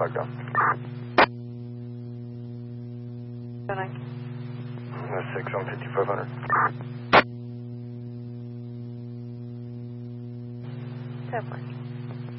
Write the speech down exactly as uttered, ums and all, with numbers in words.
flag down. That's six on fifty-five hundred. Definitely.